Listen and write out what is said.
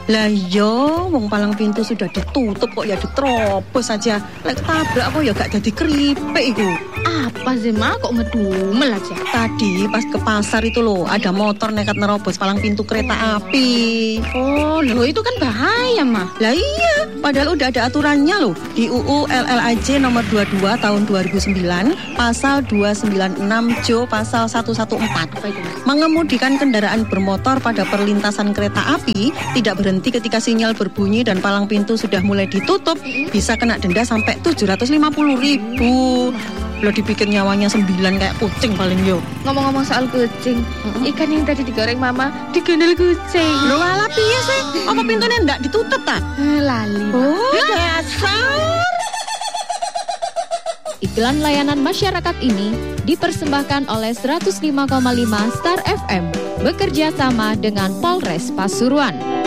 Lah yo, wong palang pintu sudah ditutup kok ya diterobos saja. Lek tabrak apa ya gak jadi keripik iku. Apa sih mak kok ngedumel aja? Tadi pas ke pasar itu loh, ada motor nekat nerobos palang pintu kereta api. Oh, loh itu kan bahaya mah. Lah iya, padahal udah ada aturannya loh. Di UU LLAJ nomor 22 tahun 2009, pasal 296 Jo pasal 114. Mengemudikan kendaraan bermotor pada perlintasan kereta api tidak berhenti ketika sinyal berbunyi dan palang pintu sudah mulai ditutup, bisa kena denda sampai 750.000. Lo dipikir nyawanya 9 kayak kucing paling yo. Ngomong-ngomong soal kucing, ikan yang tadi digoreng mama digendel kucing. Lo ala piye sih? Apa pintunya ndak ditutup ta? Lali. Oh, dasar. Iklan layanan masyarakat ini dipersembahkan oleh 105,5 Star FM bekerja sama dengan Polres Pasuruan.